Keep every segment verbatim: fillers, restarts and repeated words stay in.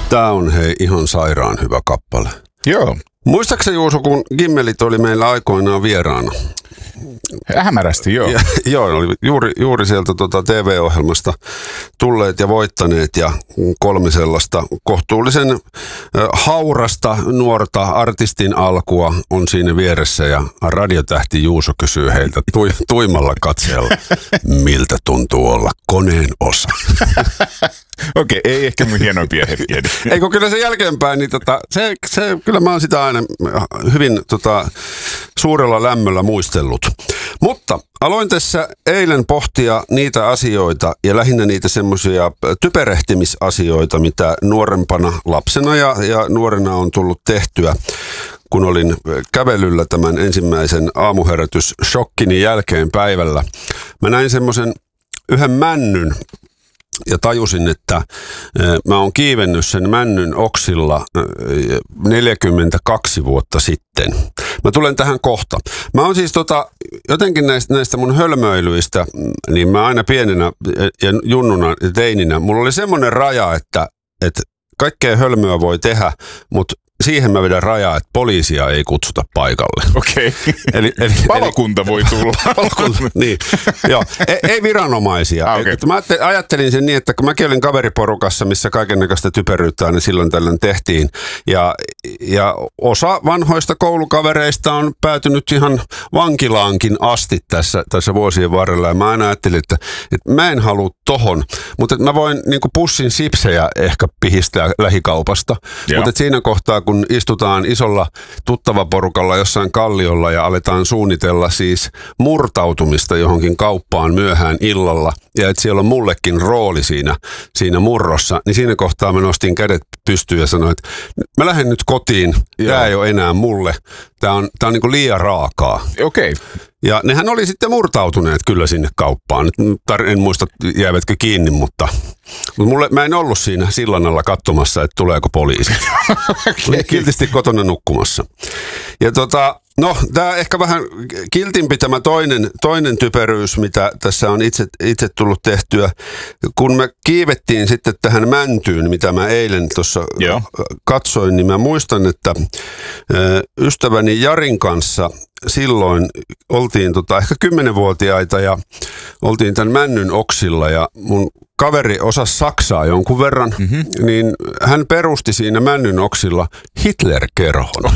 Tää on hei ihan sairaan hyvä kappale. Joo. Muistaakseni Juuso, kun Gimmelit oli meillä aikoinaan vieraana? Hämärästi, joo. Ja, joo, oli juuri, juuri sieltä tuota T V-ohjelmasta tulleet ja voittaneet ja kolme sellaista kohtuullisen äh, haurasta nuorta artistin alkua on siinä vieressä ja radiotähti Juuso kysyy heiltä tui, tuimalla katseella, miltä tuntuu olla koneen osa. Okei, ei ehkä mun hienoimpia hetkiä. Eikö kyllä sen jälkeenpäin, niin tota, se, se, kyllä mä oon sitä aina hyvin tota, suurella lämmöllä muistellut. Mutta aloin tässä eilen pohtia niitä asioita ja lähinnä niitä semmoisia typerehtimisasioita, mitä nuorempana lapsena ja, ja nuorena on tullut tehtyä, kun olin kävelyllä tämän ensimmäisen aamuherätys-shokkini jälkeen päivällä. Mä näin semmoisen yhden männyn. Ja tajusin, että mä oon kiivennyt sen männyn oksilla neljäkymmentäkaksi vuotta sitten. Mä tulen tähän kohta. Mä oon siis tota, jotenkin näistä, näistä mun hölmöilyistä, niin mä aina pienenä ja junnuna ja teininä, mulla oli semmoinen raja, että, että kaikkea hölmöä voi tehdä, mutta siihen mä vedän rajaa, että poliisia ei kutsuta paikalle. Okei. Okay. Eli, eli, Palokunta voi tulla. Palokunta, niin. Joo. Ei, ei viranomaisia. Ah, okay. Mä ajattelin sen niin, että kun mäkin olin kaveriporukassa, missä kaikennäköistä typeryyttä aina silloin tällöin tehtiin. Ja, ja osa vanhoista koulukavereista on päätynyt ihan vankilaankin asti tässä, tässä vuosien varrella. Ja mä aina ajattelin, että, että mä en halua tohon. Mutta mä voin niin kuin pussin sipsejä ehkä pihistää lähikaupasta. Mutta siinä kohtaa, kun istutaan isolla tuttavaporukalla jossain kalliolla ja aletaan suunnitella siis murtautumista johonkin kauppaan myöhään illalla ja että siellä on mullekin rooli siinä, siinä murrossa, niin siinä kohtaa mä nostin kädet pystyyn ja sanoin, että mä lähden nyt kotiin, tää ei ole enää mulle, tää on, tää on niin kuin liian raakaa. Okei. Okay. Ja nehän oli sitten murtautuneet kyllä sinne kauppaan. En muista jäävätkö kiinni, mutta mulle, mä en ollut siinä sillan alla katsomassa, että tuleeko poliisi. Olin kiltisti kotona nukkumassa. Ja tota, no tää ehkä vähän kiltimpi tämä toinen, toinen typeryys, mitä tässä on itse, itse tullut tehtyä. Kun me kiivettiin sitten tähän mäntyyn, mitä mä eilen tuossa katsoin, niin mä muistan, että ystäväni Jarin kanssa silloin oltiin tota, ehkä kymmenvuotiaita ja oltiin tämän männyn oksilla ja mun kaveri osasi saksaa jonkun verran, mm-hmm. niin hän perusti siinä männyn oksilla Hitler-kerhon.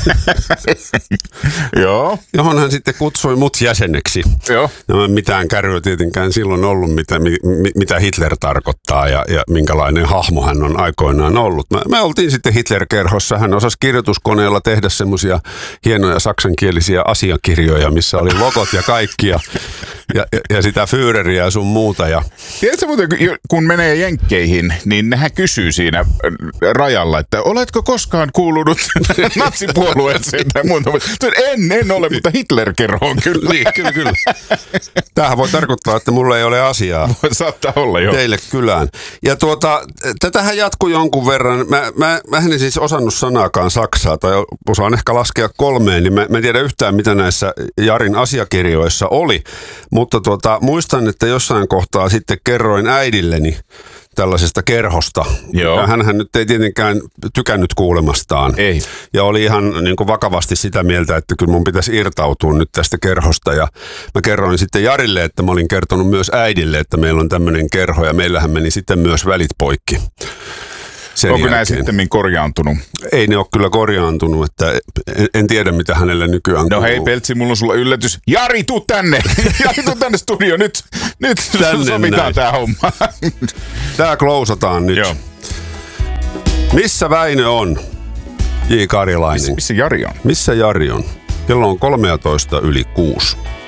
Joo. Johon hän sitten kutsui mut jäseneksi. Joo. No en mitään kärryä tietenkään silloin ollut, mitä, mi, mitä Hitler tarkoittaa ja, ja minkälainen hahmo hän on aikoinaan ollut. Me, me oltiin sitten Hitler-kerhossa. Hän osasi kirjoituskoneella tehdä semmoisia hienoja saksankielisiä asiakirjoja, missä oli logot ja kaikki ja, ja, ja sitä Führeriä ja sun muuta. Ja tiedätkö muuten, kun menee jenkkeihin, niin nehän kysyy siinä rajalla, että oletko koskaan kuulunut natsipuolueeseen tai muuta. En, en ole, mutta Hitler-kerhoon kyllä. Niin, kyllä, kyllä. Tämähän voi tarkoittaa, että mulla ei ole asiaa. Saattaa olla, joo. Teille kylään. Ja tuota, tätähän jatkuu jonkun verran. Mä, mä, mä en siis osannut sanaakaan saksaa, tai osaan ehkä laskea kolmeen, niin mä, mä en tiedä yhtään, mitä näissä Jarin asiakirjoissa oli. Mutta tuota, muistan, että jossain kohtaa sitten kerroin äidilleni tällaisesta kerhosta. Joo. Ja hänhän nyt ei tietenkään tykännyt kuulemastaan. Ei. Ja oli ihan niin kuin vakavasti sitä mieltä, että kyllä mun pitäisi irtautua nyt tästä kerhosta. Ja mä kerroin sitten Jarille, että mä olin kertonut myös äidille, että meillä on tämmöinen kerho ja meillähän meni sitten myös välit poikki. Onko nämä sitten korjaantunut? Ei ne ole kyllä korjaantunut, että en, en tiedä mitä hänelle nykyään no kuuluu. Hei Peltsi, mulla on sulla yllätys. Jari, tuu tänne! Jari, tuu tänne studio nyt! Nyt tänne sovitaan näin. Tää homma. Tää klousataan nyt. Joo. Missä Väinö on? J. Karilainen. Miss, missä Jari on? Missä Jari on? Kello on kolmetoista yli kuusi.